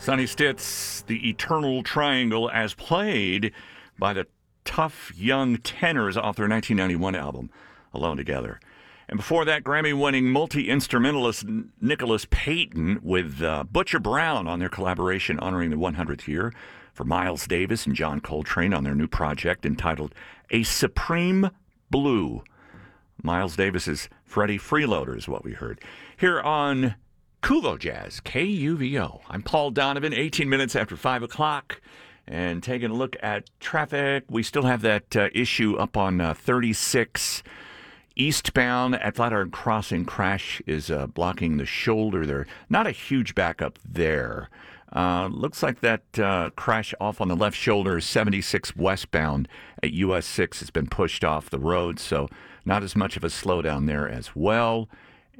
Sonny Stitt's The Eternal Triangle as played by the Tough Young Tenors off their 1991 album, Alone Together. And before that, Grammy-winning multi-instrumentalist Nicholas Payton with Butcher Brown on their collaboration honoring the 100th year for Miles Davis and John Coltrane on their new project entitled A Supreme Blue. Miles Davis's Freddie Freeloader is what we heard. Here on Kuvo Jazz, KUVO. I'm Paul Donovan, 18 minutes after 5 o'clock. And taking a look at traffic, we still have that issue up on 36 eastbound at Flatiron Crossing. Crash is blocking the shoulder there. Not a huge backup there. Looks like that crash off on the left shoulder, 76 westbound at US 6 has been pushed off the road, so not as much of a slowdown there as well.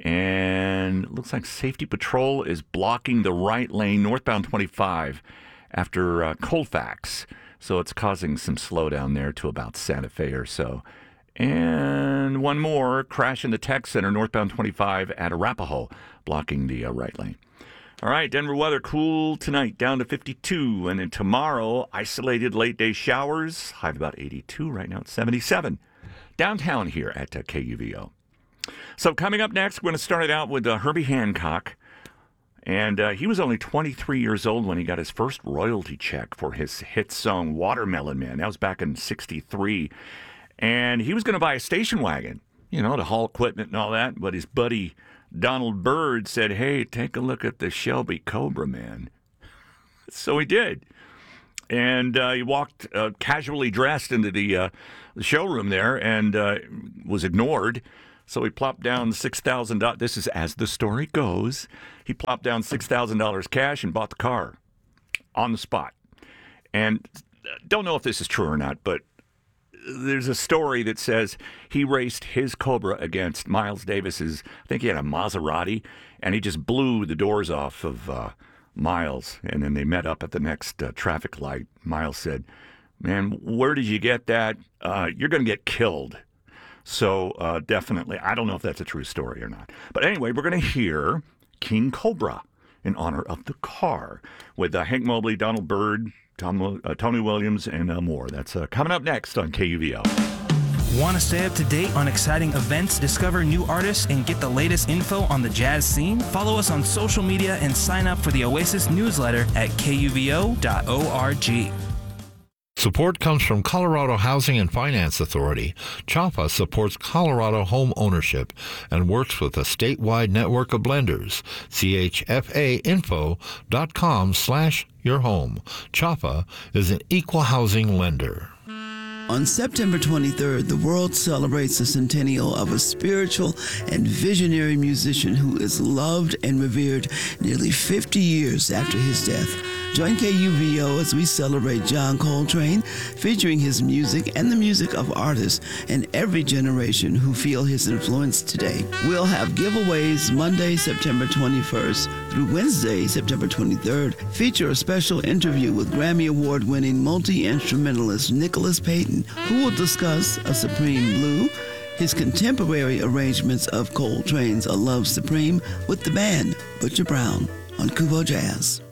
And looks like Safety Patrol is blocking the right lane, northbound 25, after Colfax. So it's causing some slowdown there to about Santa Fe or so. And one more, crash in the tech center, northbound 25 at Arapahoe, blocking the right lane. All right, Denver weather, cool tonight, down to 52. And then tomorrow, isolated late-day showers, high of about 82. Right now it's 77. Downtown here at KUVO. So coming up next, we're going to start it out with Herbie Hancock. And he was only 23 years old when he got his first royalty check for his hit song, Watermelon Man. That was back in 63. And he was going to buy a station wagon, you know, to haul equipment and all that. But his buddy Donald Byrd said, hey, take a look at the Shelby Cobra, man. So he did. And he walked casually dressed into the showroom there and was ignored. So he plopped down $6,000. This is as the story goes. He plopped down $6,000 cash and bought the car on the spot. And don't know if this is true or not, but there's a story that says he raced his Cobra against Miles Davis's, I think he had a Maserati, and he just blew the doors off of Miles. And then they met up at the next traffic light. Miles said, man, where did you get that? You're going to get killed. So definitely, I don't know if that's a true story or not. But anyway, we're going to hear King Cobra in honor of the car with Hank Mobley, Donald Byrd, Tony Williams, and more. That's coming up next on KUVO. Want to stay up to date on exciting events, discover new artists, and get the latest info on the jazz scene? Follow us on social media and sign up for the Oasis newsletter at kuvo.org. Support comes from Colorado Housing and Finance Authority. CHAPA supports Colorado home ownership and works with a statewide network of lenders. chfainfo.com/yourhome. CHAPA is an equal housing lender. On September 23rd, the world celebrates the centennial of a spiritual and visionary musician who is loved and revered nearly 50 years after his death. Join KUVO as we celebrate John Coltrane, featuring his music and the music of artists in every generation who feel his influence today. We'll have giveaways Monday, September 21st through Wednesday, September 23rd. Feature a special interview with Grammy Award-winning multi-instrumentalist Nicholas Payton, who will discuss A Supreme Blue, his contemporary arrangements of Coltrane's A Love Supreme with the band Butcher Brown on Kuvo Jazz.